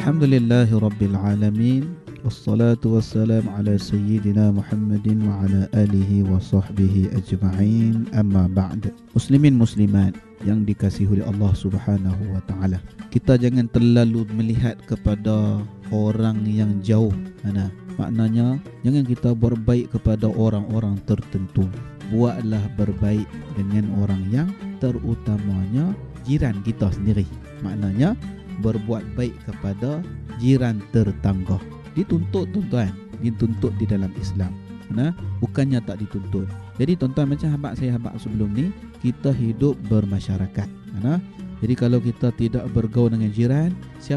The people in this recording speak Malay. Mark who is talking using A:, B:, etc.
A: Alhamdulillahi Rabbil Alamin. Wassalatu wassalamu ala Sayyidina Muhammadin wa ala alihi wa sahbihi ajma'in. Amma ba'd. Muslimin muslimat yang dikasihi oleh Allah Subhanahu wa taala. Kita jangan terlalu melihat kepada orang yang jauh. Maknanya jangan kita berbaik kepada orang-orang tertentu. Buatlah berbaik dengan orang yang terutamanya jiran kita sendiri. Maknanya berbuat baik kepada jiran tetangga. Dituntut tuan-tuan, dituntut di dalam Islam. Bukannya tak dituntut. Jadi tuan-tuan, macam habaq sebelum ni, kita hidup bermasyarakat. Jadi kalau kita tidak bergaul dengan jiran,